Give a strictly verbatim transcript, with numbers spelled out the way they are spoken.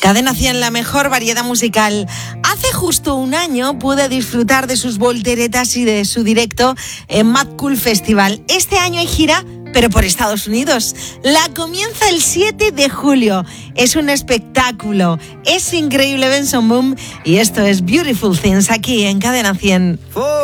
Cadena cien, la mejor variedad musical. Hace justo un año pude disfrutar de sus volteretas y de su directo en Mad Cool Festival. Este año hay gira, pero por Estados Unidos. La comienza el siete de julio. Es un espectáculo. Es increíble Benson Boom. Y esto es Beautiful Things aquí en Cadena cien.